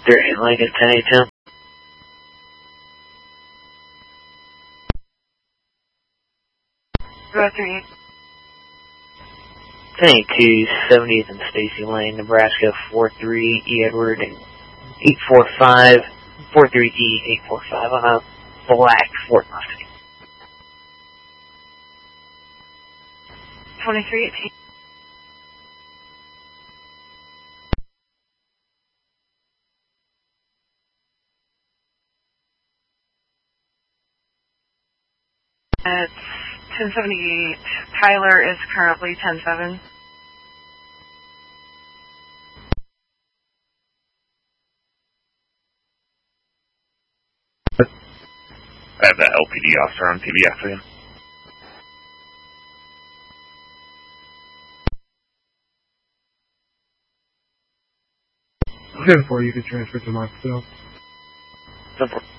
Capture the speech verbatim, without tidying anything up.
They're Lincoln ten eighty-two. Go three. ten eighty-two, seventieth and Stacy Lane, Nebraska four three E Edward eight four five, four three E eight four five on a black Ford Mustang. twenty-three eighteen. It's ten seventy-eight. Tyler is currently ten seven. I have the L P D officer on P B F for you. ten four, you can transfer to my cell. ten four.